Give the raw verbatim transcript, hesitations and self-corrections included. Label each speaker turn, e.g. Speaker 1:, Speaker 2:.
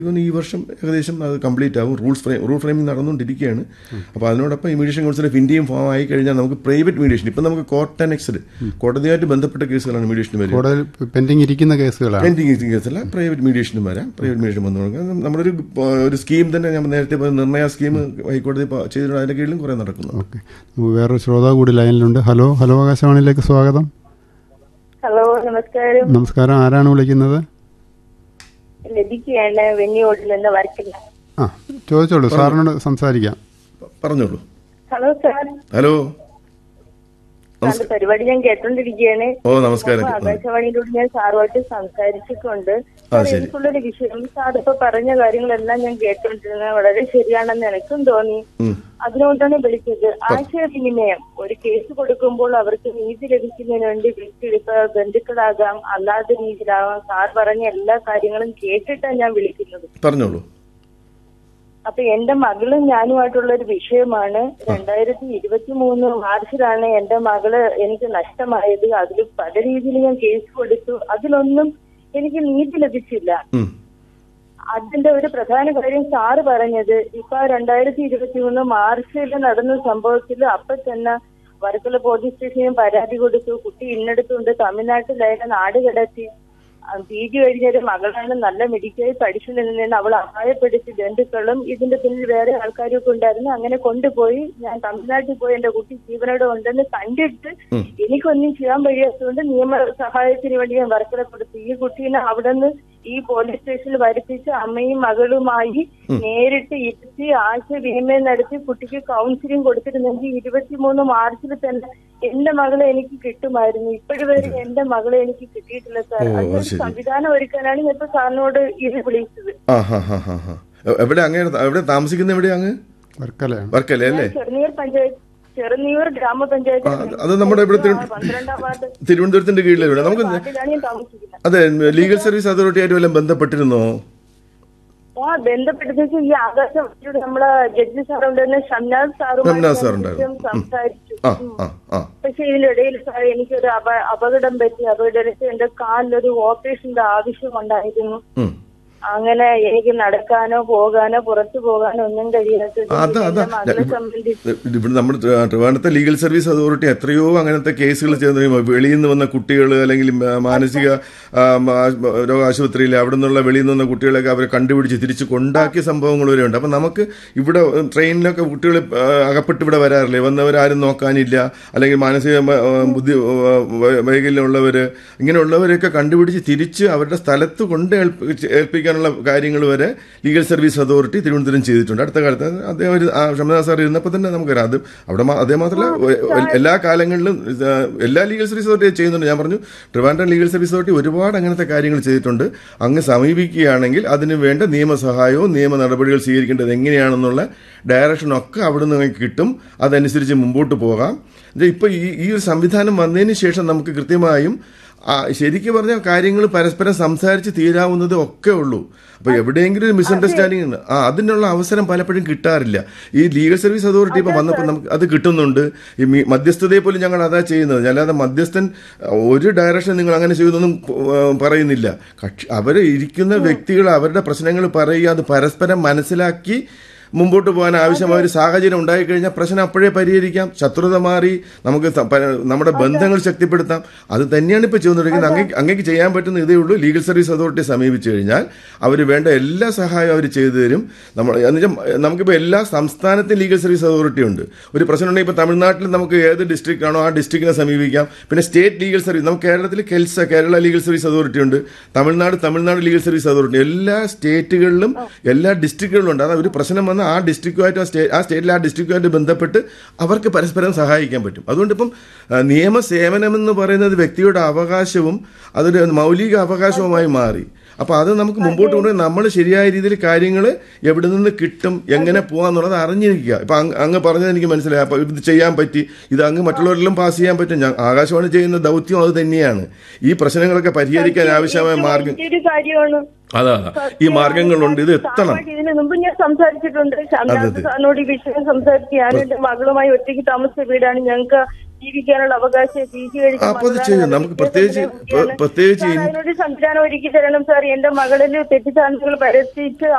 Speaker 1: ഈ വർഷം ഏകദേശം അത് കംപ്ലീറ്റ് ആവും. റൂൾസ് ഫ്രെയിം റൂൾ ഫ്രെയിമിംഗ് നടന്നുകൊണ്ടിരിക്കുകയാണ്. അപ്പോൾ അതിനോടൊപ്പം ഈ മീഡിയേഷൻ കൗൺസിൽ ഓഫ് ഇന്ത്യയും ഫോം ആയി കഴിഞ്ഞാൽ നമുക്ക് പ്രൈവറ്റ് മീഡിയേഷൻ, ഇപ്പം നമുക്ക് കോർട്ട് ആൻഡ് കോടതിയായിട്ട് ബന്ധപ്പെട്ട കേസുകളാണ് മീഡിയേഷൻ വരിക.
Speaker 2: പെൻഡിങ് ഇരിക്കുന്ന കേസുകളാണ്.
Speaker 1: പെൻഡിങ് ഇരിക്കുന്ന കേസല്ല, പ്രൈവറ്റ് മീഡിയേഷനും വരാം. പ്രൈവറ്റ് മീഡിയേഷൻ വന്നു കൊടുക്കാം. നമ്മളൊരു ഒരു സ്കീം തന്നെ ഞാൻ നേരത്തെ നിർണയ സ്കീം ഹൈക്കോടതി ചെയ്തിട്ടുണ്ട്. അതിന്റെ കീഴിലും കുറെ നടക്കുന്നു.
Speaker 2: ഓക്കെ, വേറൊരു ശ്രോതാവ് കൂടി ലൈനിലുണ്ട്. ഹലോ ഹലോ ആകാശവാണിയിലേക്ക് സ്വാഗതം.
Speaker 3: ഹലോ, നമസ്കാരം.
Speaker 2: നമസ്കാരം, ആരാണ് വിളിക്കുന്നത്?
Speaker 3: ലഭിക്കുകയാണ് വെന്നിയോട്ടിൽ നിന്ന് വർക്കില്ല.
Speaker 2: ആ, ചോദിച്ചോളൂ, സാറിനോട് സംസാരിക്കാം.
Speaker 1: പറഞ്ഞോളൂ.
Speaker 3: Hello sir.
Speaker 1: ഹലോ,
Speaker 3: പരിപാടി ഞാൻ കേട്ടോണ്ടിരിക്കുകയാണ്.
Speaker 1: ഓ നമസ്കാരം.
Speaker 3: ആകാശവാണിയിലൂടെ ഞാൻ സാറുമായിട്ട് സംസാരിച്ചിട്ടുണ്ട്. എനിക്കുള്ളൊരു വിഷയം, സാർ ഇപ്പൊ പറഞ്ഞ കാര്യങ്ങളെല്ലാം ഞാൻ കേട്ടോണ്ടിരുന്നത് വളരെ ശരിയാണെന്ന് എനിക്കും തോന്നി. അതിനുകൊണ്ടാണ് വിളിച്ചത്. ആശയവിനിമയം, ഒരു കേസ് കൊടുക്കുമ്പോൾ അവർക്ക് നീതി ലഭിക്കുന്നതിന് വേണ്ടി വ്യക്തിയെടുത്ത ബന്ധുക്കളാകാം, അല്ലാത്ത രീതിയിലാകാം. സാർ പറഞ്ഞ എല്ലാ കാര്യങ്ങളും കേട്ടിട്ടാണ് ഞാൻ വിളിക്കുന്നത്.
Speaker 1: പറഞ്ഞോളൂ.
Speaker 3: അപ്പൊ എന്റെ മകളും ഞാനുമായിട്ടുള്ള ഒരു വിഷയമാണ്. രണ്ടായിരത്തി ഇരുപത്തി മൂന്ന് മാർച്ചിലാണ് എന്റെ മകള് എനിക്ക് നഷ്ടമായത്. അതിൽ പല രീതിയിൽ ഞാൻ കേസ് കൊടുത്തു. അതിലൊന്നും എനിക്ക് നീതി ലഭിച്ചില്ല. അതിന്റെ ഒരു പ്രധാന കാര്യം സാറ് പറഞ്ഞത്, ഇപ്പൊ രണ്ടായിരത്തി ഇരുപത്തി മൂന്ന് മാർച്ചിൽ നടന്ന സംഭവത്തിൽ അപ്പൊ തന്നെ വർക്കല പോലീസ് സ്റ്റേഷനിൽ പരാതി കൊടുത്തു. കുട്ടി ഇന്നെടുത്തുകൊണ്ട് തമിഴ്നാട്ടിലായ നാട് കടത്തി. പി ജി കഴിഞ്ഞൊരു മകളാണ്, നല്ല മെഡിക്കൽ പഠിച്ചു നിന്നതെന്ന് അവൾ അപായപ്പെടുത്തി. ബന്ധുക്കളും ഇതിന്റെ പിന്നിൽ വേറെ ആൾക്കാരൊക്കെ ഉണ്ടായിരുന്നു. അങ്ങനെ കൊണ്ടുപോയി ഞാൻ തമിഴ്നാട്ടിൽ പോയി എന്റെ കുട്ടി ജീവനോടെ ഉണ്ടെന്ന് കണ്ടിട്ട് എനിക്കൊന്നും ചെയ്യാൻ കഴിയാത്തതുകൊണ്ട് നിയമ സഹായത്തിന് വേണ്ടി ഞാൻ വർക്കല കൊടുത്തു. ഈ കുട്ടീനെ അവിടെ നിന്ന് ഈ പോലീസ് സ്റ്റേഷനിൽ വരുത്തിച്ച് അമ്മയും മകളുമായി നേരിട്ട് ഇരുത്തി ആശയവിനിമയം നടത്തി കുട്ടിക്ക് കൗൺസിലിംഗ് കൊടുത്തിരുന്നെങ്കിൽ ഇരുപത്തിമൂന്ന് മാർച്ചിൽ തന്നെ എന്റെ മകളെ എനിക്ക് കിട്ടുമായിരുന്നു. ഇപ്പോഴുവരെ എന്റെ മകളെ എനിക്ക് കിട്ടിയിട്ടില്ല സാർ. അതിനൊരു സംവിധാനം ഒരുക്കാനാണ് ഞാൻ ഇപ്പൊ സാറിനോട് ഇത് വിളിച്ചത്.
Speaker 1: എവിടെ എവിടെ താമസിക്കുന്ന എവിടെയാണ്? വർക്കല അല്ലേ?
Speaker 3: ചെറുനീർ പഞ്ചായത്ത്, ചെറുനീർ ഗ്രാമപഞ്ചായത്ത്.
Speaker 1: അത് നമ്മുടെ ഇവിടെ തിരുവനന്തപുരത്തിന്റെ കീഴിലാണ് നമുക്ക്. അതെ, ലീഗൽ സർവീസ് അതോറിറ്റി ആയിട്ട് വല്ലതും ബന്ധപ്പെട്ടിരുന്നോ?
Speaker 3: ആ, ബന്ധപ്പെട്ടത് ഈ ആകാശവാണിയുടെ നമ്മളെ ജഡ്ജി സാറുണ്ടായിരുന്ന ഷംനാഥ് സാറും സംസാരിച്ചു. പക്ഷെ ഇതിനിടയിൽ സാർ എനിക്കൊരു അപകടം പറ്റി. അപകടത്തിൽ എന്റെ കാലിലൊരു ഓപ്പറേഷന്റെ ആവശ്യം ഉണ്ടായിരുന്നു. അങ്ങനെ എനിക്ക് നടക്കാനോ പോകാനോ പുറത്തു പോകാനോ ഒന്നും കഴിയാത്തത് മകളെ സംബന്ധിച്ച്.
Speaker 1: ഇവിടെ നമ്മുടെ ട്രിവാൻഡ്രത്തെ ലീഗൽ സർവീസ് അതോറിറ്റി എത്രയോ അങ്ങനത്തെ കേസുകൾ ചെയ്യുന്ന, വെളിയിൽ നിന്ന് വന്ന കുട്ടികൾ അല്ലെങ്കിൽ മാനസിക രോഗാശുപത്രിയിൽ അവിടെ നിന്നുള്ള വെളിയിൽ നിന്ന് വന്ന കുട്ടികളൊക്കെ അവരെ കണ്ടുപിടിച്ച് തിരിച്ച് കൊണ്ടാക്കിയ സംഭവങ്ങൾ വരെ ഉണ്ട്. അപ്പം നമുക്ക് ഇവിടെ ട്രെയിനിലൊക്കെ കുട്ടികൾ അകപ്പെട്ട് ഇവിടെ വരാറില്ലേ, വന്നവരാരും നോക്കാനില്ല, അല്ലെങ്കിൽ മാനസിക ബുദ്ധി വൈകല്യമുള്ളവർ, ഇങ്ങനെയുള്ളവരെയൊക്കെ കണ്ടുപിടിച്ച് തിരിച്ച് അവരുടെ സ്ഥലത്ത് കൊണ്ട് ഏൽപ്പിക്കാൻ ുള്ള കാര്യങ്ങൾ വരെ ലീഗൽ സർവീസ് അതോറിറ്റി തിരുവനന്തപുരം ചെയ്തിട്ടുണ്ട്. അടുത്ത കാലത്ത് അദ്ദേഹം ഒരു ഷംനാഥ് സാർ ഇരുന്നപ്പോൾ തന്നെ നമുക്കറിയാം. അത് അവിടെ അതേ മാത്രമല്ല എല്ലാ കാലങ്ങളിലും എല്ലാ ലീഗൽ സർവീസ് അതോറിറ്റി ചെയ്യുന്നുണ്ട്. ഞാൻ പറഞ്ഞു, ട്രിവാൻഡ്രം ലീഗൽ സർവീസ് അതോറിറ്റി ഒരുപാട് അങ്ങനത്തെ കാര്യങ്ങൾ ചെയ്തിട്ടുണ്ട്. അങ്ങ് സമീപിക്കുകയാണെങ്കിൽ അതിന് വേണ്ട നിയമസഹായവും നിയമ നടപടികൾ സ്വീകരിക്കേണ്ടത് എങ്ങനെയാണെന്നുള്ള ഡയറക്ഷനൊക്കെ അവിടെ നിന്ന് കിട്ടും. അതനുസരിച്ച് മുമ്പോട്ട് പോകാം. ഇപ്പൊ ഈ ഈ ഒരു സംവിധാനം വന്നതിന് ശേഷം നമുക്ക് കൃത്യമായും ശരിക്കും പറഞ്ഞ കാര്യങ്ങൾ പരസ്പരം സംസാരിച്ച് തീരാവുന്നത് ഒക്കെ ഉള്ളൂ. അപ്പൊ എവിടെയെങ്കിലും ഒരു മിസ്അണ്ടർസ്റ്റാൻഡിംഗ് ഉണ്ട്, ആ അതിനുള്ള അവസരം പലപ്പോഴും കിട്ടാറില്ല. ഈ ലീഗൽ സർവീസ് അതോറിറ്റി ഇപ്പൊ വന്നപ്പോൾ നമുക്ക് അത് കിട്ടുന്നുണ്ട്. ഈ മധ്യസ്ഥതയെ പോലും ഞങ്ങൾ അതാ ചെയ്യുന്നത്. അല്ലാതെ മധ്യസ്ഥൻ ഒരു ഡയറക്ഷൻ നിങ്ങൾ അങ്ങനെ ചെയ്യുന്നൊന്നും പറയുന്നില്ല. കക്ഷി അവര് ഇരിക്കുന്ന വ്യക്തികൾ അവരുടെ പ്രശ്നങ്ങൾ പറയുക, അത് പരസ്പരം മനസ്സിലാക്കി മുമ്പോട്ട് പോകാൻ ആവശ്യമായ ഒരു സാഹചര്യം ഉണ്ടായിക്കഴിഞ്ഞാൽ പ്രശ്നം അപ്പോഴേ പരിഹരിക്കാം. ശത്രുത മാറി നമുക്ക് നമ്മുടെ ബന്ധങ്ങൾ ശക്തിപ്പെടുത്താം. അത് തന്നെയാണ് ഇപ്പോൾ ചെയ്തുകൊണ്ടിരിക്കുന്നത്. അങ്ങേക്ക് അങ്ങേക്ക് ചെയ്യാൻ പറ്റുന്ന ഇതേ ഉള്ളൂ. ലീഗൽ സർവീസ് അതോറിറ്റി സമീപിച്ചു കഴിഞ്ഞാൽ അവർ വേണ്ട എല്ലാ സഹായവും അവർ ചെയ്തു തരും. നമ്മൾ എന്നുവെച്ചാൽ നമുക്കിപ്പോൾ എല്ലാ സംസ്ഥാനത്തും ലീഗൽ സർവീസ് അതോറിറ്റി ഉണ്ട്. ഒരു പ്രശ്നം ഉണ്ടെങ്കിൽ ഇപ്പോൾ തമിഴ്നാട്ടിൽ നമുക്ക് ഏത് ഡിസ്ട്രിക്റ്റ് ആണോ ആ ഡിസ്ട്രിക്റ്റിനെ സമീപിക്കാം. പിന്നെ സ്റ്റേറ്റ് ലീഗൽ സർവീസ്, നമുക്ക് കേരളത്തിൽ KELSA Kerala legal service authority ഉണ്ട്. Tamil Nadu Tamil Nadu legal service authority എല്ലാ സ്റ്റേറ്റുകളിലും എല്ലാ ഡിസ്ട്രിക്റ്റുകളിലും ഉണ്ട്. അതായത് ഒരു പ്രശ്നം വന്ന ആ ഡിസ്ട്രിക്റ്റുമായിട്ട് ആ സ്റ്റേറ്റിലെ ആ ഡിസ്ട്രിക്റ്റുമായിട്ട് ബന്ധപ്പെട്ട് അവർക്ക് പരസ്പരം സഹായിക്കാൻ പറ്റും. അതുകൊണ്ട് ഇപ്പം നിയമസേവനം എന്ന് പറയുന്നത് വ്യക്തിയുടെ അവകാശവും അതൊരു മൗലിക അവകാശവുമായി മാറി. അപ്പൊ അത് നമുക്ക് മുമ്പോട്ട് കൊണ്ടുപോയി നമ്മൾ ശരിയായ രീതിയിൽ കാര്യങ്ങൾ എവിടെ നിന്ന് കിട്ടും, എങ്ങനെ പോകാന്നുള്ളത് അറിഞ്ഞിരിക്കുക. ഇപ്പൊ അങ്ങ് പറഞ്ഞത് എനിക്ക് മനസ്സിലായി. അപ്പൊ ഇത് ചെയ്യാൻ പറ്റി, ഇത് അങ്ങ് മറ്റുള്ളവരെല്ലാം പാസ് ചെയ്യാൻ പറ്റും. ഞാൻ ആകാശവാണി ചെയ്യുന്ന ദൗത്യം അത് തന്നെയാണ്. ഈ പ്രശ്നങ്ങളൊക്കെ പരിഹരിക്കാൻ ആവശ്യമായ മാർഗം അതാ ഈ മാർഗങ്ങളുണ്ട്. ഇത് എത്തണം.
Speaker 3: ഇതിന് മുമ്പ് ഞാൻ സംസാരിച്ചിട്ടുണ്ട് സാറിനോട് ഈ വിഷയം സംസാരിച്ച്. ഞാൻ എന്റെ മകളുമായി ഒറ്റയ്ക്ക് താമസിച്ച വീടാണ്. ഞങ്ങൾക്ക് ജീവിക്കാനുള്ള അവകാശം പി ജി കഴിച്ച്
Speaker 1: നമുക്ക് പ്രത്യേകിച്ച് പ്രത്യേകിച്ച്
Speaker 3: അതിനൊരു സംവിധാനം ഒരുക്കി തരണം സാർ. എന്റെ മകളിൽ തെറ്റിദ്ധാരണകൾ പരത്തിയിട്ട്